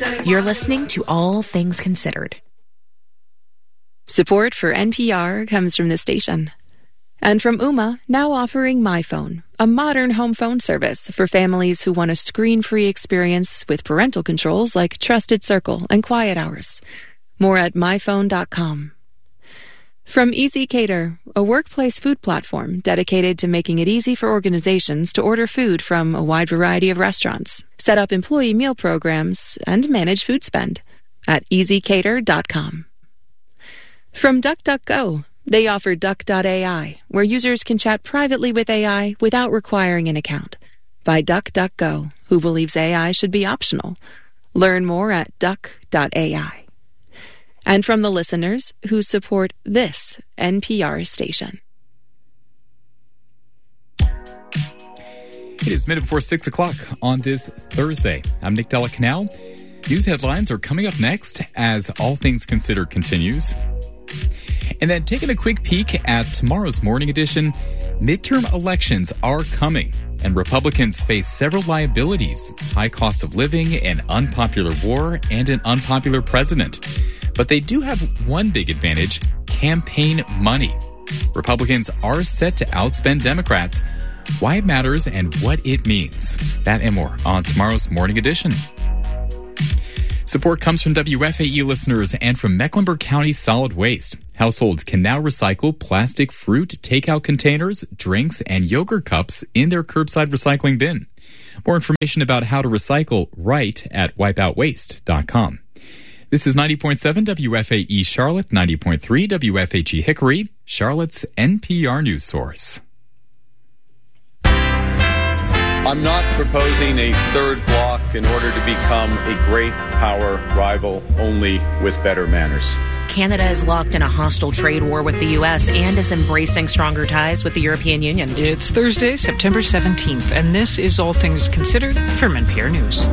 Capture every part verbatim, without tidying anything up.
You're listening to All Things Considered. Support for N P R comes from the station. And from Ooma, now offering MyPhone, a modern home phone service for families who want a screen-free experience with parental controls like Trusted Circle and Quiet Hours. More at my phone dot com. From Easy Cater, a workplace food platform dedicated to making it easy for organizations to order food from a wide variety of restaurants, set up employee meal programs, and manage food spend at easy cater dot com. From DuckDuckGo, they offer Duck dot A I, where users can chat privately with A I without requiring an account. By DuckDuckGo, who believes A I should be optional. Learn more at duck dot A I. And from the listeners who support this N P R station. It is minute before six o'clock on this Thursday. I'm Nick Della Canal. News headlines are coming up next as All Things Considered continues. And then taking a quick peek at tomorrow's morning edition, midterm elections are coming, and Republicans face several liabilities: high cost of living, an unpopular war, and an unpopular president. But they do have one big advantage: campaign money. Republicans are set to outspend Democrats. Why it matters and what it means. That and more on tomorrow's morning edition. Support comes from W F A E listeners and from Mecklenburg County Solid Waste. Households can now recycle plastic fruit takeout containers, drinks, and yogurt cups in their curbside recycling bin. More information about how to recycle right at wipeout waste dot com. This is ninety point seven W F A E Charlotte, ninety point three W F H E Hickory, Charlotte's N P R news source. I'm not proposing a third bloc in order to become a great power rival, only with better manners. Canada is locked in a hostile trade war with the U S and is embracing stronger ties with the European Union. It's Thursday, September seventeenth, and this is All Things Considered from N P R News.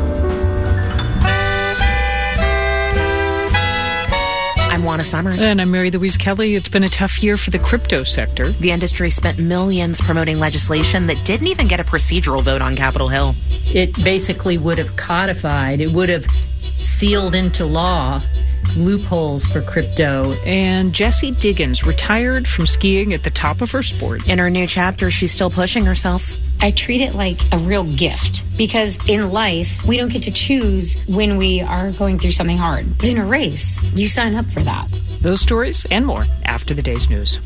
I'm Juana Summers. And I'm Mary Louise Kelly. It's been a tough year for the crypto sector. The industry spent millions promoting legislation that didn't even get a procedural vote on Capitol Hill. It basically would have codified, it would have sealed into law loopholes for crypto. And Jessie Diggins retired from skiing at the top of her sport. In her new chapter, she's still pushing herself. I treat it like a real gift because in life, we don't get to choose when we are going through something hard. But in a race, you sign up for that. Those stories and more after the day's news.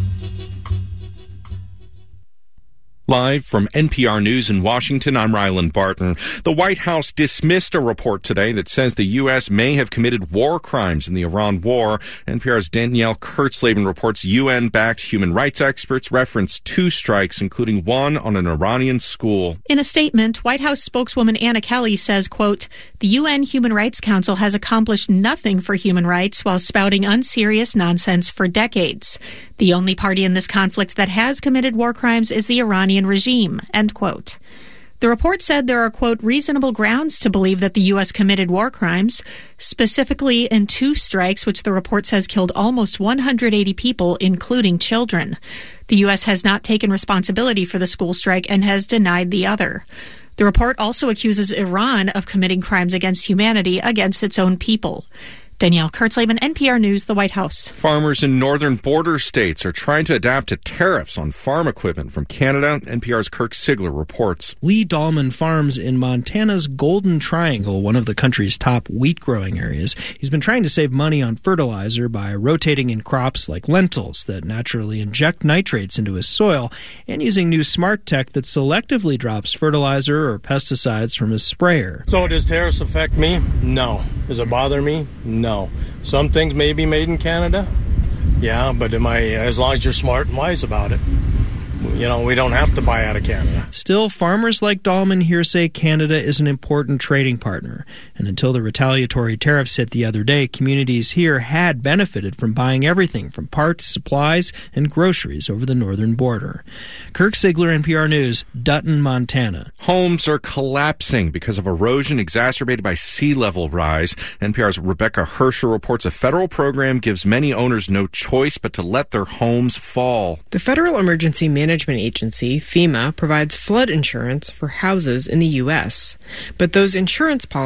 Live from N P R News in Washington, I'm Ryland Barton. The White House dismissed a report today that says the U S may have committed war crimes in the Iran war. N P R's Danielle Kurtzleben reports U N-backed human rights experts referenced two strikes, including one on an Iranian school. In a statement, White House spokeswoman Anna Kelly says, quote, the U N Human Rights Council has accomplished nothing for human rights while spouting unserious nonsense for decades. The only party in this conflict that has committed war crimes is the Iranian regime, end quote. The report said there are, quote, reasonable grounds to believe that the U S committed war crimes, specifically in two strikes, which the report says killed almost one hundred eighty people, including children. The U S has not taken responsibility for the school strike and has denied the other. The report also accuses Iran of committing crimes against humanity against its own people. Danielle Kurtzleben, N P R News, the White House. Farmers in northern border states are trying to adapt to tariffs on farm equipment from Canada. N P R's Kirk Sigler reports. Lee Dahlman farms in Montana's Golden Triangle, one of the country's top wheat growing areas. He's been trying to save money on fertilizer by rotating in crops like lentils that naturally inject nitrates into his soil and using new smart tech that selectively drops fertilizer or pesticides from his sprayer. So does tariffs affect me? No. Does it bother me? No. No. Some things may be made in Canada, yeah, but am I, as long as you're smart and wise about it, you know, we don't have to buy out of Canada. Still, farmers like Dahlman here say Canada is an important trading partner. And until the retaliatory tariffs hit the other day, communities here had benefited from buying everything from parts, supplies, and groceries over the northern border. Kirk Sigler, N P R News, Dutton, Montana. Homes are collapsing because of erosion exacerbated by sea level rise. N P R's Rebecca Hersher reports a federal program gives many owners no choice but to let their homes fall. The Federal Emergency Management Agency, FEMA, provides flood insurance for houses in the U S, but those insurance policies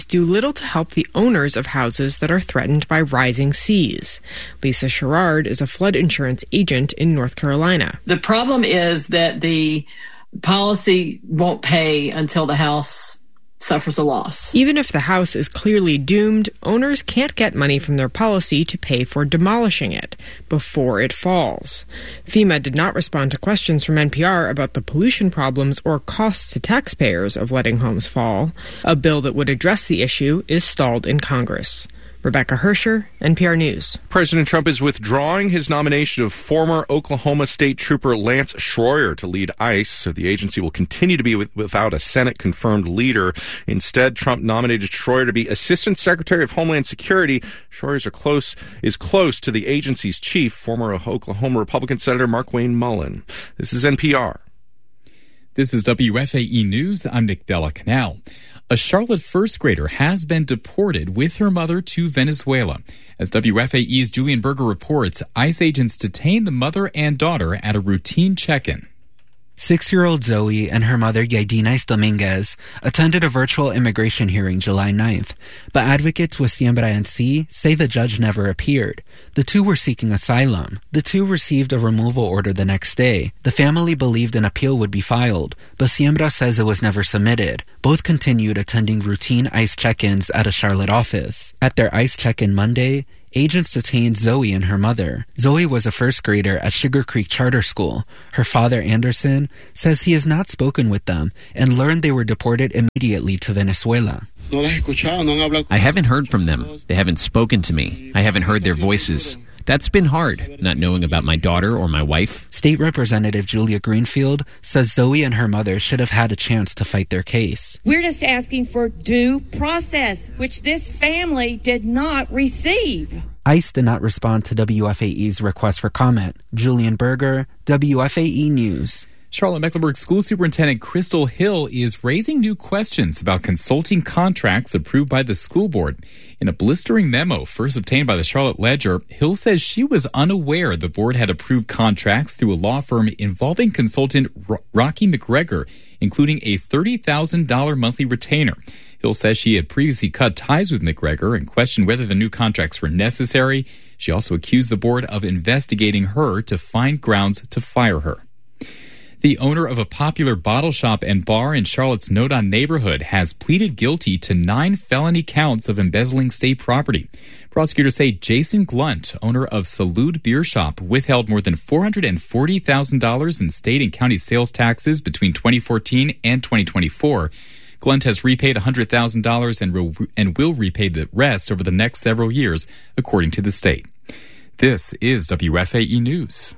do little to help the owners of houses that are threatened by rising seas. Lisa Sherrard is a flood insurance agent in North Carolina. The problem is that the policy won't pay until the house suffers a loss. Even if the house is clearly doomed, owners can't get money from their policy to pay for demolishing it before it falls. FEMA did not respond to questions from N P R about the pollution problems or costs to taxpayers of letting homes fall. A bill that would address the issue is stalled in Congress. Rebecca Hersher, N P R News. President Trump is withdrawing his nomination of former Oklahoma State Trooper Lance Schroyer to lead ICE, so the agency will continue to be with, without a Senate-confirmed leader. Instead, Trump nominated Schroyer to be Assistant Secretary of Homeland Security. Schroyer close, is close to the agency's chief, former Oklahoma Republican Senator Markwayne Mullin. This is N P R. This is W F A E News. I'm Nick Della Canal. A Charlotte first grader has been deported with her mother to Venezuela. As W F A E's Julian Berger reports, ICE agents detained the mother and daughter at a routine check-in. Six-year-old Zoe and her mother, Yaidinais Dominguez, attended a virtual immigration hearing July ninth, but advocates with Siembra N C say the judge never appeared. The two were seeking asylum. The two received a removal order the next day. The family believed an appeal would be filed, but Siembra says it was never submitted. Both continued attending routine ICE check-ins at a Charlotte office. At their ICE check-in Monday, agents detained Zoe and her mother. Zoe was a first grader at Sugar Creek Charter School. Her father, Anderson, says he has not spoken with them and learned they were deported immediately to Venezuela. I haven't heard from them. They haven't spoken to me. I haven't heard their voices. That's been hard, not knowing about my daughter or my wife. State Representative Julia Greenfield says Zoe and her mother should have had a chance to fight their case. We're just asking for due process, which this family did not receive. ICE did not respond to W F A E's request for comment. Julian Berger, W F A E News. Charlotte-Mecklenburg School Superintendent Crystal Hill is raising new questions about consulting contracts approved by the school board. In a blistering memo first obtained by the Charlotte Ledger, Hill says she was unaware the board had approved contracts through a law firm involving consultant R- Rocky McGregor, including a thirty thousand dollars monthly retainer. Hill says she had previously cut ties with McGregor and questioned whether the new contracts were necessary. She also accused the board of investigating her to find grounds to fire her. The owner of a popular bottle shop and bar in Charlotte's Nodon neighborhood has pleaded guilty to nine felony counts of embezzling state property. Prosecutors say Jason Glunt, owner of Salud Beer Shop, withheld more than four hundred forty thousand dollars in state and county sales taxes between twenty fourteen and twenty twenty-four. Glunt has repaid one hundred thousand dollars and, re- and will repay the rest over the next several years, according to the state. This is W F A E News.